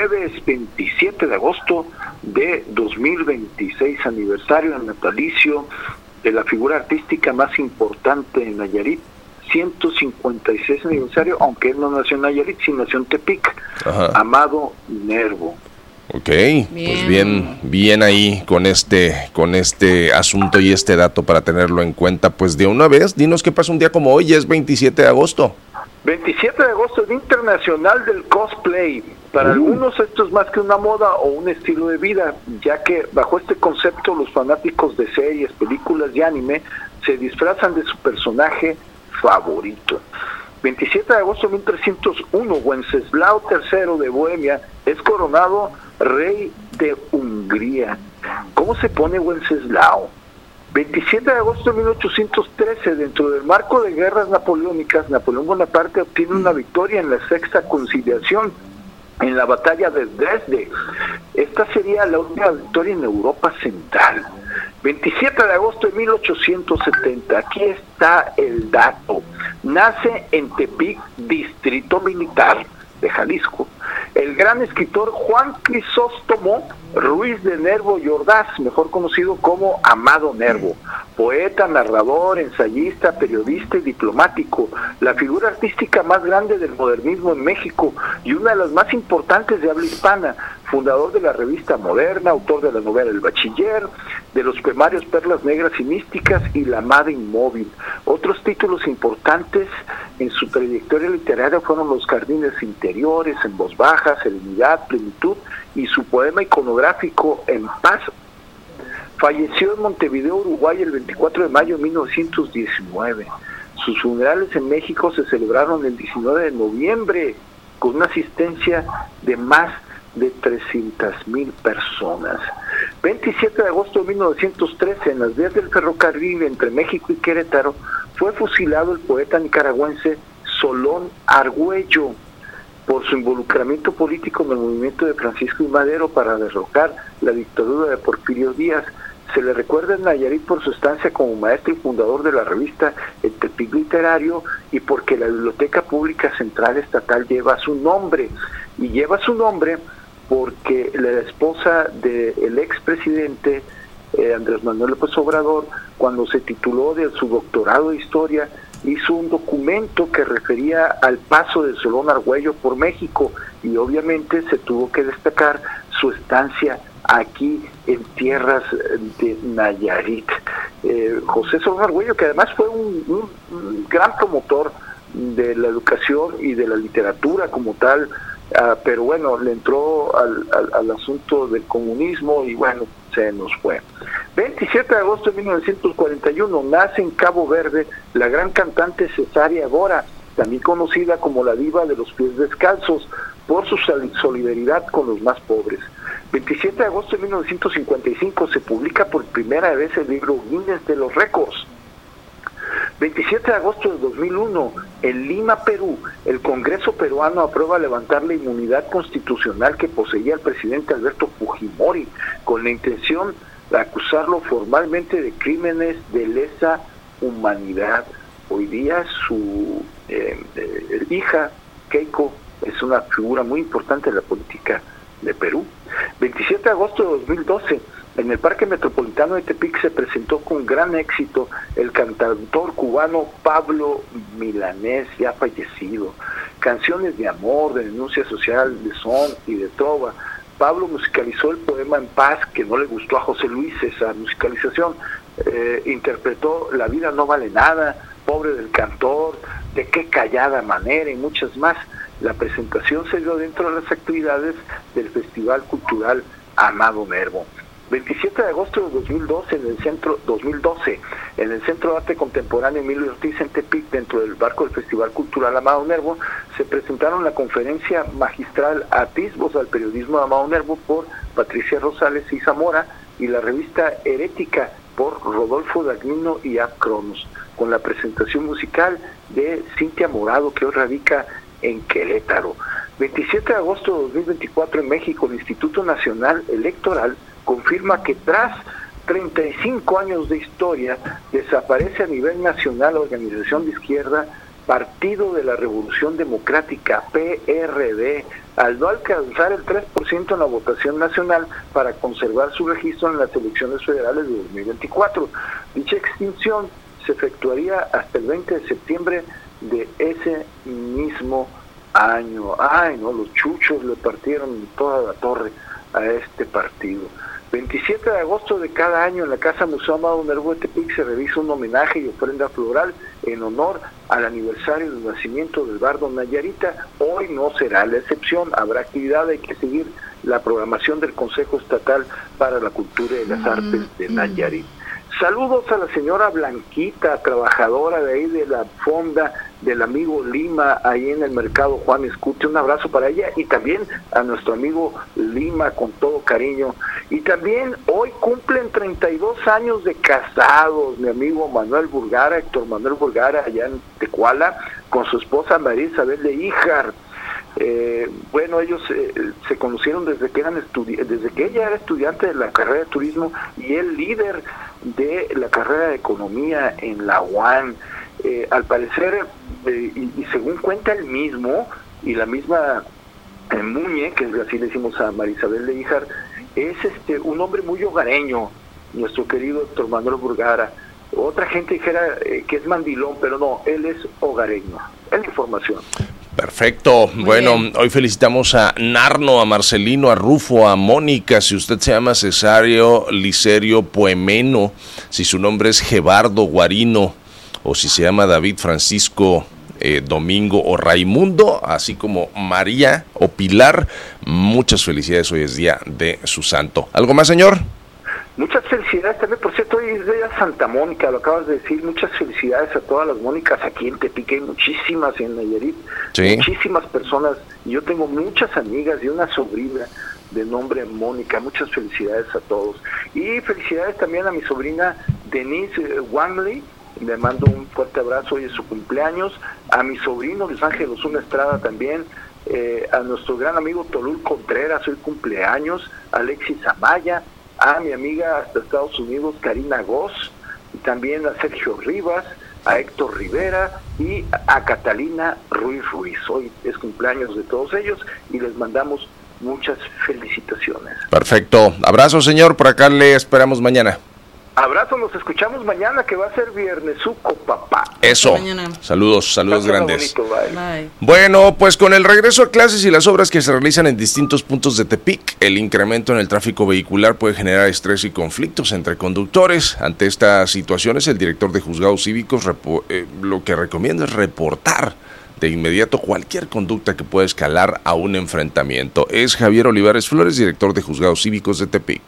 Jueves 27 de agosto de 2026, aniversario natalicio de la figura artística más importante en Nayarit, 156 aniversario, aunque él no nació en Nayarit, sino nació en Tepic. Ajá. Amado Nervo. Ok, pues bien ahí con este asunto y este dato para tenerlo en cuenta. Pues de una vez, dinos qué pasa un día como hoy, es 27 de agosto. 27 de agosto, Día Internacional del Cosplay. Para algunos esto es más que una moda o un estilo de vida, ya que bajo este concepto los fanáticos de series, películas y anime se disfrazan de su personaje favorito. 27 de agosto de 1301, Wenceslao III de Bohemia es coronado rey de Hungría. ¿Cómo se pone Wenceslao? 27 de agosto de 1813, dentro del marco de guerras napoleónicas, Napoleón Bonaparte obtiene una victoria en la Sexta Conciliación, en la batalla de Dresde. Esta sería la última victoria en Europa Central. 27 de agosto de 1870, aquí está el dato. Nace en Tepic, Distrito Militar de Jalisco, el gran escritor Juan Crisóstomo Ruiz de Nervo y Ordaz, mejor conocido como Amado Nervo, poeta, narrador, ensayista, periodista y diplomático, la figura artística más grande del modernismo en México y una de las más importantes de habla hispana, fundador de la revista Moderna, autor de la novela El Bachiller, de los poemarios Perlas Negras y Místicas y La Amada Inmóvil. Otros títulos importantes en su trayectoria literaria fueron Los Jardines Interiores, En Voz Baja, Serenidad, Plenitud y su poema iconográfico En Paz. Falleció en Montevideo, Uruguay, el 24 de mayo de 1919. Sus funerales en México se celebraron el 19 de noviembre con una asistencia de más de 300,000 personas. 27 de agosto de 1913, en las vías del ferrocarril entre México y Querétaro, fue fusilado el poeta nicaragüense Solón Argüello por su involucramiento político en el movimiento de Francisco I. Madero para derrocar la dictadura de Porfirio Díaz. Se le recuerda en Nayarit por su estancia como maestro y fundador de la revista El Tepic Literario y porque la Biblioteca Pública Central Estatal lleva su nombre. Y lleva su nombre porque la esposa del expresidente Andrés Manuel López Obrador, cuando se tituló de su doctorado de Historia, hizo un documento que refería al paso de Solón Argüello por México y obviamente se tuvo que destacar su estancia aquí en tierras de Nayarit. José Solón Argüello, que además fue un gran promotor de la educación y de la literatura como tal, pero bueno, le entró al asunto del comunismo y bueno, se nos fue. 27 de agosto de 1941, nace en Cabo Verde la gran cantante Cesárea Góra, también conocida como la diva de los pies descalzos, por su solidaridad con los más pobres. 27 de agosto de 1955 se publica por primera vez el libro Guinness de los Récords. 27 de agosto de 2001, en Lima, Perú, el Congreso peruano aprueba levantar la inmunidad constitucional que poseía el presidente Alberto Fujimori, con la intención de acusarlo formalmente de crímenes de lesa humanidad. Hoy día su hija, Keiko, es una figura muy importante de la política de Perú. 27 de agosto de 2012, en el Parque Metropolitano de Tepic se presentó con gran éxito el cantautor cubano Pablo Milanés, ya fallecido. Canciones de amor, de denuncia social, de son y de trova. Pablo musicalizó el poema En Paz, que no le gustó a José Luis esa musicalización. Interpretó La vida no vale nada, Pobre del cantor, De qué callada manera y muchas más. La presentación se dio dentro de las actividades del Festival Cultural Amado Nervo. 27 de agosto de 2012, en el Centro de Arte Contemporáneo Emilio Ortiz en Tepic, dentro del marco del Festival Cultural Amado Nervo, se presentaron la conferencia magistral Atisbos al periodismo de Amado Nervo por Patricia Rosales y Zamora y la revista Herética por Rodolfo Dagnino y Ab Cronos, con la presentación musical de Cintia Morado, que hoy radica en Querétaro. 27 de agosto de 2024 en México, el Instituto Nacional Electoral confirma que tras 35 años de historia desaparece a nivel nacional la organización de izquierda Partido de la Revolución Democrática, PRD, al no alcanzar el 3% en la votación nacional para conservar su registro en las elecciones federales de 2024. Dicha extinción se efectuaría hasta el 20 de septiembre de ese mismo año. Ay, no, los chuchos le partieron toda la torre a este partido. 27 de agosto de cada año en la Casa Museo Amado Nervo de Tepic se realiza un homenaje y ofrenda floral en honor al aniversario del nacimiento del bardo Nayarita. Hoy no será la excepción, habrá actividad, hay que seguir la programación del Consejo Estatal para la Cultura y las Artes de Nayarit. Saludos a la señora Blanquita, trabajadora de ahí de la fonda del amigo Lima, ahí en el mercado Juan Escute. Un abrazo para ella y también a nuestro amigo Lima con todo cariño. Y también hoy cumplen 32 años de casados mi amigo Manuel Burgara, Héctor Manuel Burgara, allá en Tecuala, con su esposa María Isabel de Híjar. Bueno, ellos se conocieron desde que ella era estudiante de la carrera de turismo y él líder de la carrera de economía en la UAM. Al parecer, y según cuenta él mismo y la misma Muñe, que así le decimos a María Isabel de Híjar, es un hombre muy hogareño, nuestro querido Héctor Manuel Burgara. Otra gente dijera que es mandilón, pero no, él es hogareño. Es la información. Perfecto. Bueno, hoy felicitamos a Narno, a Marcelino, a Rufo, a Mónica. Si usted se llama Cesario Licerio Poemeno, si su nombre es Gebardo Guarino, o si se llama David Francisco Domingo o Raimundo, así como María o Pilar, muchas felicidades. Hoy es día de su santo. ¿Algo más, señor? Muchas felicidades también, por cierto, hoy es de Santa Mónica, lo acabas de decir. Muchas felicidades a todas las Mónicas aquí en Tepic, hay muchísimas en Nayarit, sí. Muchísimas personas. Yo tengo muchas amigas y una sobrina de nombre Mónica. Muchas felicidades a todos. Y felicidades también a mi sobrina Denise Wangley. Le mando un fuerte abrazo, hoy es su cumpleaños. A mi sobrino Luis Ángel Osuna Estrada también. A nuestro gran amigo Tolul Contreras, hoy cumpleaños. Alexis Amaya. A mi amiga hasta Estados Unidos, Karina Goss, y también a Sergio Rivas, a Héctor Rivera y a Catalina Ruiz Ruiz. Hoy es cumpleaños de todos ellos y les mandamos muchas felicitaciones. Perfecto. Abrazo, señor. Por acá le esperamos mañana. Abrazo, nos escuchamos mañana, que va a ser viernesuco, papá. Eso. Saludos grandes. Bonito, bye. Bueno, pues con el regreso a clases y las obras que se realizan en distintos puntos de Tepic, el incremento en el tráfico vehicular puede generar estrés y conflictos entre conductores. Ante estas situaciones, el director de Juzgados Cívicos lo que recomienda es reportar de inmediato cualquier conducta que pueda escalar a un enfrentamiento. Es Javier Olivares Flores, director de Juzgados Cívicos de Tepic.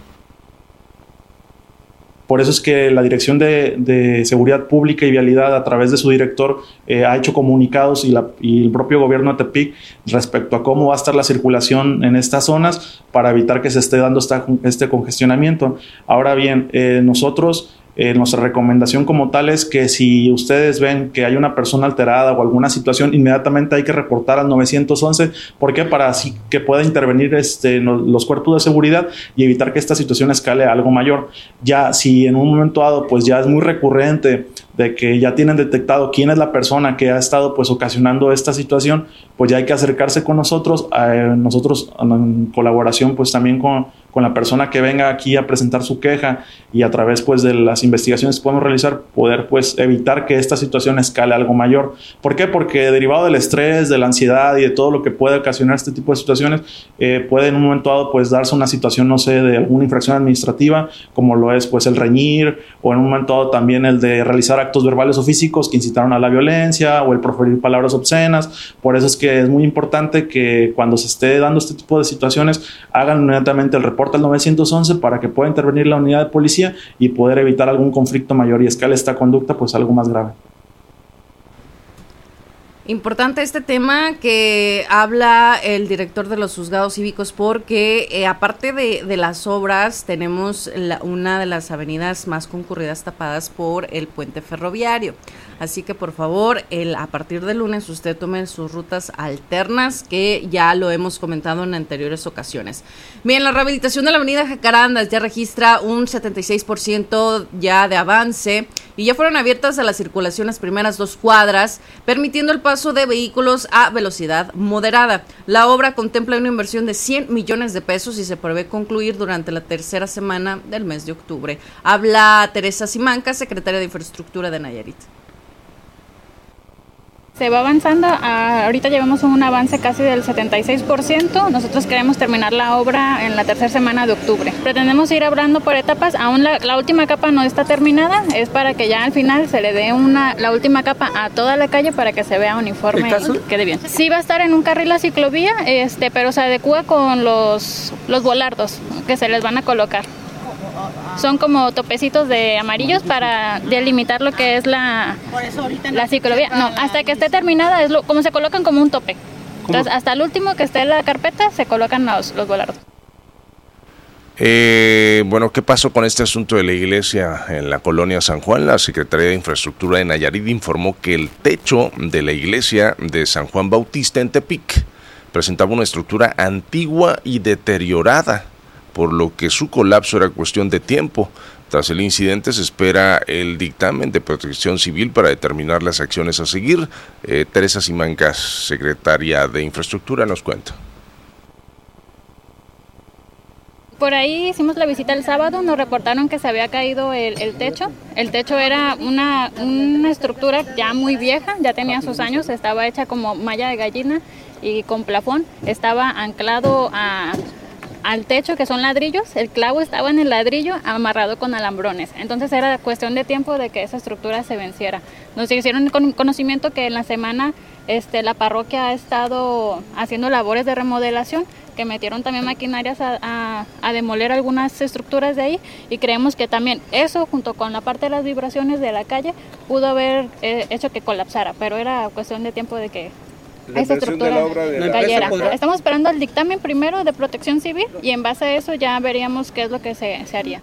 Por eso es que la Dirección de Seguridad Pública y Vialidad, a través de su director, ha hecho comunicados y el propio gobierno de Tepic respecto a cómo va a estar la circulación en estas zonas para evitar que se esté dando este congestionamiento. Ahora bien, nosotros... nuestra recomendación como tal es que si ustedes ven que hay una persona alterada o alguna situación, inmediatamente hay que reportar al 911. ¿Por qué? Para así que pueda intervenir los cuerpos de seguridad y evitar que esta situación escale a algo mayor. Ya si en un momento dado pues ya es muy recurrente de que ya tienen detectado quién es la persona que ha estado pues ocasionando esta situación, pues ya hay que acercarse con nosotros en colaboración pues también con la persona que venga aquí a presentar su queja, y a través pues de las investigaciones que podemos realizar poder pues evitar que esta situación escale a algo mayor. ¿Por qué? Porque derivado del estrés, de la ansiedad y de todo lo que puede ocasionar este tipo de situaciones, puede en un momento dado pues darse una situación, no sé, de alguna infracción administrativa, como lo es pues el reñir, o en un momento dado también el de realizar actos verbales o físicos que incitaron a la violencia, o el proferir palabras obscenas. Por eso es que es muy importante que cuando se esté dando este tipo de situaciones hagan inmediatamente el reporte al 911 para que pueda intervenir la unidad de policía y poder evitar algún conflicto mayor y escale esta conducta pues algo más grave. Importante este tema que habla el director de los juzgados cívicos, porque aparte de las obras tenemos una de las avenidas más concurridas tapadas por el puente ferroviario. así que por favor, a partir del lunes usted tome sus rutas alternas, que ya lo hemos comentado en anteriores ocasiones. Bien, la rehabilitación de la avenida Jacarandas ya registra un 76% ya de avance y ya fueron abiertas a la circulación las primeras 2 cuadras, permitiendo el paso de vehículos a velocidad moderada. La obra contempla una inversión de 100 millones de pesos y se prevé concluir durante la tercera semana del mes de octubre. Habla Teresa Simanca, secretaria de Infraestructura de Nayarit. Se va avanzando, ahorita llevamos un avance casi del 76%, nosotros queremos terminar la obra en la tercera semana de octubre. Pretendemos ir abriendo por etapas, aún la última capa no está terminada, es para que ya al final se le dé la última capa a toda la calle para que se vea uniforme y quede bien. Sí va a estar en un carril la ciclovía, pero se adecua con los volardos que se les van a colocar. Son como topecitos de amarillos para delimitar lo que es la ciclovía. No, hasta que esté terminada, como se colocan como un tope. Entonces, hasta el último que esté en la carpeta, se colocan los volardos. Bueno, ¿qué pasó con este asunto de la iglesia en la colonia San Juan? La Secretaría de Infraestructura de Nayarit informó que el techo de la iglesia de San Juan Bautista en Tepic presentaba una estructura antigua y deteriorada, por lo que su colapso era cuestión de tiempo. Tras el incidente se espera el dictamen de Protección Civil para determinar las acciones a seguir. Teresa Simancas, secretaria de Infraestructura, nos cuenta. Por ahí hicimos la visita el sábado, nos reportaron que se había caído el techo. El techo era una estructura ya muy vieja, ya tenía sus años, estaba hecha como malla de gallina y con plafón, estaba anclado al techo, que son ladrillos, el clavo estaba en el ladrillo amarrado con alambrones, entonces era cuestión de tiempo de que esa estructura se venciera. Nos hicieron conocimiento que en la semana la parroquia ha estado haciendo labores de remodelación, que metieron también maquinarias a demoler algunas estructuras de ahí, y creemos que también eso, junto con la parte de las vibraciones de la calle, pudo haber hecho que colapsara, pero era cuestión de tiempo de que esa estructura cayera. Estamos esperando el dictamen primero de Protección Civil y en base a eso ya veríamos qué es lo que se haría.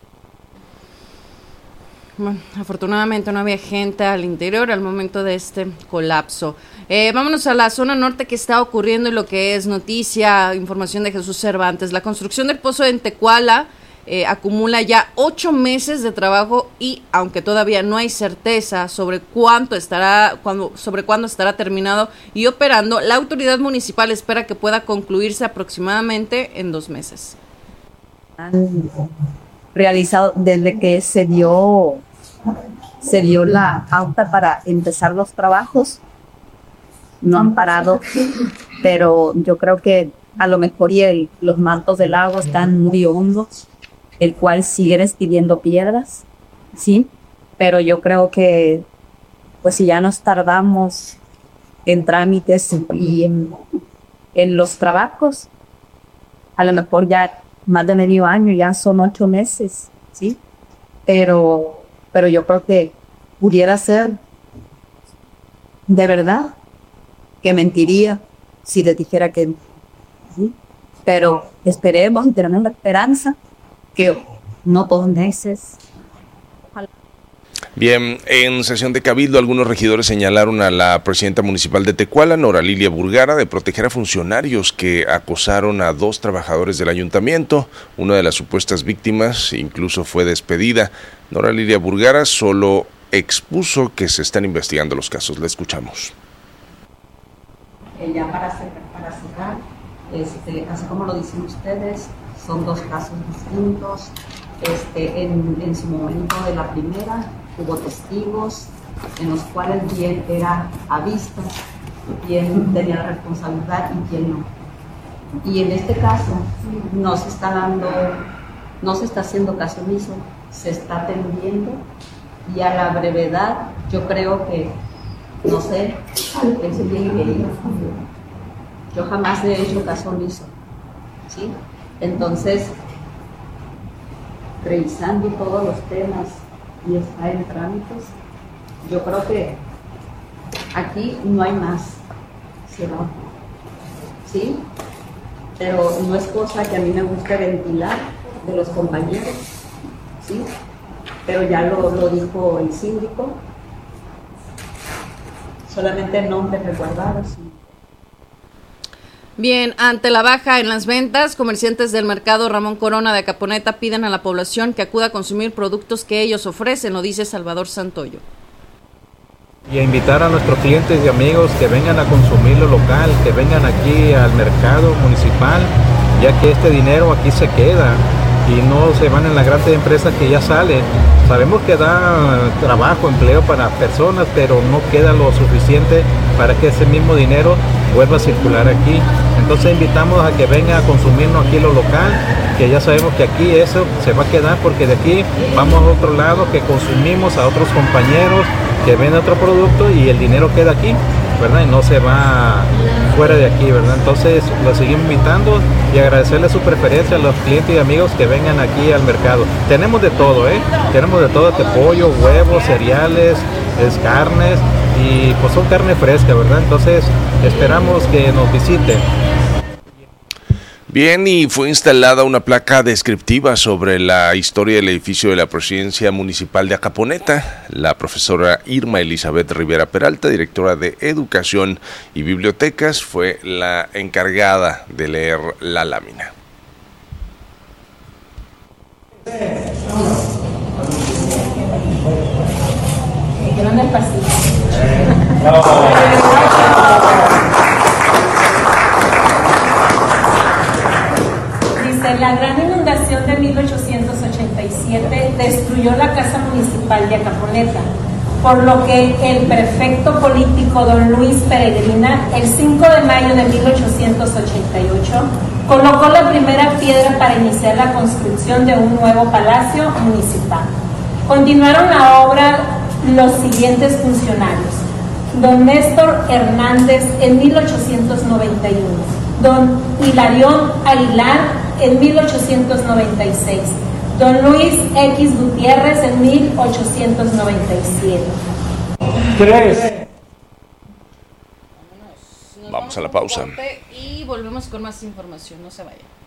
Bueno, afortunadamente no había gente al interior al momento de este colapso. Vámonos a la zona norte, que está ocurriendo y lo que es noticia, información de Jesús Cervantes. La construcción del pozo en Tecuala acumula ya 8 meses de trabajo y aunque todavía no hay certeza sobre cuándo estará terminado y operando, la autoridad municipal espera que pueda concluirse aproximadamente en 2 meses. Han realizado desde que se dio la pauta para empezar los trabajos, no han parado, pero yo creo que a lo mejor los mantos del agua están muy hondos, el cual siguen pidiendo piedras, sí, pero yo creo que pues si ya nos tardamos en trámites y en los trabajos, a lo mejor ya más de medio año, ya son 8 meses, sí, pero yo creo que pudiera ser de verdad, que mentiría si les dijera que sí, pero esperemos y tenemos la esperanza que no 2 meses. Bien, en sesión de cabildo, algunos regidores señalaron a la presidenta municipal de Tecuala, Nora Lilia Burgara, de proteger a funcionarios que acosaron a 2 trabajadores del ayuntamiento. Una de las supuestas víctimas incluso fue despedida. Nora Lilia Burgara solo expuso que se están investigando los casos. La escuchamos. Ya para cerrar, así como lo dicen ustedes, son 2 casos distintos. En su momento de la primera hubo testigos en los cuales quién era a vista, quién tenía la responsabilidad y quién no. Y en este caso no se está haciendo caso omiso, se está atendiendo y a la brevedad yo creo que, no sé, pensé bien que yo jamás he hecho caso omiso, ¿sí? Entonces, revisando todos los temas y está en trámites, yo creo que aquí no hay más, ¿sí? Pero no es cosa que a mí me guste ventilar de los compañeros, ¿sí? Pero ya lo dijo el síndico, solamente nombres resguardados. Bien, ante la baja en las ventas, comerciantes del mercado Ramón Corona de Acaponeta piden a la población que acuda a consumir productos que ellos ofrecen, lo dice Salvador Santoyo. Y a invitar a nuestros clientes y amigos que vengan a consumir lo local, que vengan aquí al mercado municipal, ya que este dinero aquí se queda y no se van en las grandes empresas que ya salen. Sabemos que da trabajo, empleo para personas, pero no queda lo suficiente para que ese mismo dinero vuelva a circular aquí. Entonces invitamos a que vengan a consumirnos aquí lo local, que ya sabemos que aquí eso se va a quedar, porque de aquí vamos a otro lado, que consumimos a otros compañeros que venden otro producto y el dinero queda aquí, ¿verdad? Y no se va fuera de aquí, ¿verdad? Entonces los seguimos invitando y agradecerle su preferencia a los clientes y amigos que vengan aquí al mercado. Tenemos de todo, tenemos de todo, de pollo, huevos, cereales, carnes, y pues son carne fresca, ¿verdad? Entonces esperamos que nos visiten. Bien, y fue instalada una placa descriptiva sobre la historia del edificio de la Presidencia Municipal de Acaponeta. La profesora Irma Elizabeth Rivera Peralta, directora de Educación y Bibliotecas, fue la encargada de leer la lámina. La gran inundación de 1887 destruyó la casa municipal de Acaponeta, por lo que el prefecto político don Luis Peregrina, el 5 de mayo de 1888, colocó la primera piedra para iniciar la construcción de un nuevo palacio municipal. Continuaron la obra los siguientes funcionarios: don Néstor Hernández en 1891, don Hilarión Aguilar en 1896, don Luis X Gutiérrez en 1897. Vamos a la pausa. Y volvemos con más información, no se vayan.